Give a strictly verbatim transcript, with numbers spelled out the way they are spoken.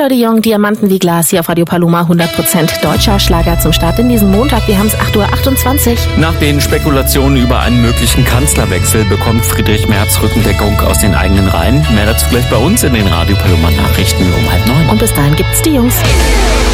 Elodie Yung, Diamanten wie Glas hier auf Radio Paloma, hundert Prozent deutscher Schlager zum Start in diesem Montag. Wir haben es acht Uhr achtundzwanzig. Nach den Spekulationen über einen möglichen Kanzlerwechsel bekommt Friedrich Merz Rückendeckung aus den eigenen Reihen. Mehr dazu gleich bei uns in den Radio Paloma Nachrichten um halb neun. Und bis dahin gibt's die Jungs.